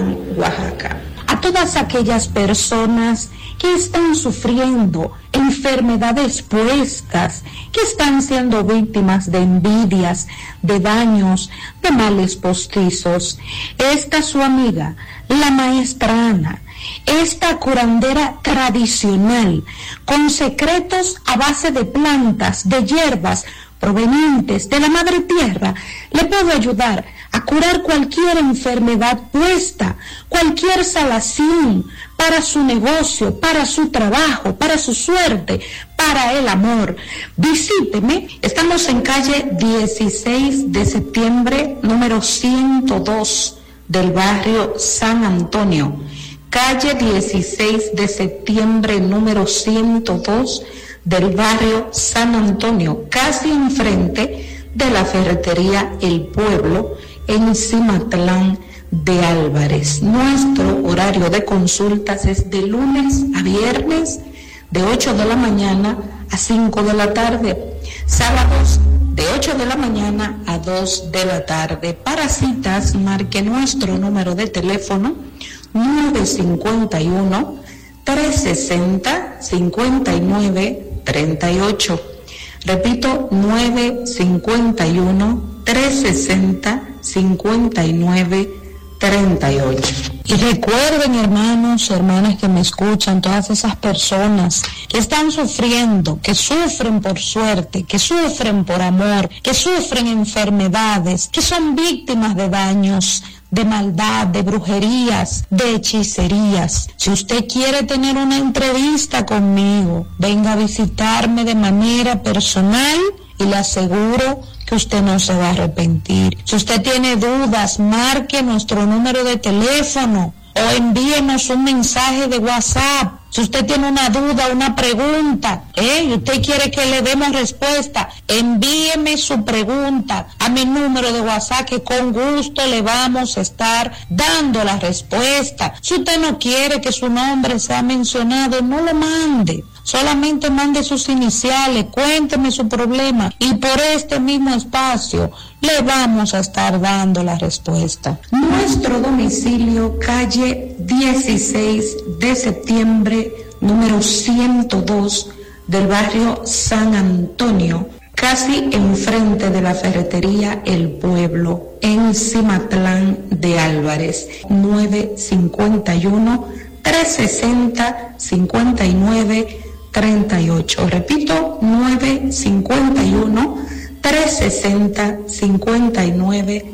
Cimatlán, Oaxaca. A todas aquellas personas que están sufriendo enfermedades puestas, que están siendo víctimas de envidias, de daños, de males postizos. Esta su amiga, la maestra Ana, esta curandera tradicional, con secretos a base de plantas, de hierbas provenientes de la madre tierra, le puedo ayudar a curar cualquier enfermedad puesta, cualquier salación para su negocio, para su trabajo, para su suerte, para el amor. Visíteme, estamos en calle 16 de septiembre, número 102 del barrio San Antonio. Calle 16 de septiembre, número 102 del barrio San Antonio, casi enfrente de la ferretería El Pueblo, en Cimatlán de Álvarez. Nuestro horario de consultas es de lunes a viernes, de 8 de la mañana a 5 de la tarde, sábados de 8 de la mañana a 2 de la tarde. Para citas, marque nuestro número de teléfono 951-360-5938. Repito, 951-360-5938. Y recuerden, hermanos, hermanas que me escuchan, todas esas personas que están sufriendo, que sufren por suerte, que sufren por amor, que sufren enfermedades, que son víctimas de daños, de maldad, de brujerías, de hechicerías. Si usted quiere tener una entrevista conmigo, venga a visitarme de manera personal y le aseguro que usted no se va a arrepentir. Si usted tiene dudas, marque nuestro número de teléfono o envíenos un mensaje de WhatsApp. Si usted tiene una duda, una pregunta, y usted quiere que le demos respuesta, envíeme su pregunta a mi número de WhatsApp, que con gusto le vamos a estar dando la respuesta. Si usted no quiere que su nombre sea mencionado, no lo mande. Solamente mande sus iniciales, cuénteme su problema y por este mismo espacio le vamos a estar dando la respuesta. Nuestro domicilio, calle 16 de septiembre, número 102 del barrio San Antonio, casi enfrente de la ferretería El Pueblo, en Cimatlán de Álvarez. 951-360-5938. Repito, 951-360-5938.